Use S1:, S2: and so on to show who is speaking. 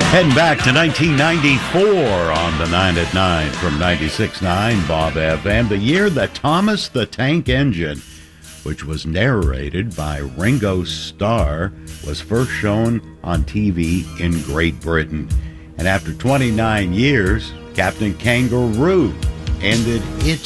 S1: Heading back to 1994 on the 9 at 9 from 96.9 Bob FM, the year that Thomas the Tank Engine, which was narrated by Ringo Starr, was first shown on TV in Great Britain. And after 29 years, Captain Kangaroo ended its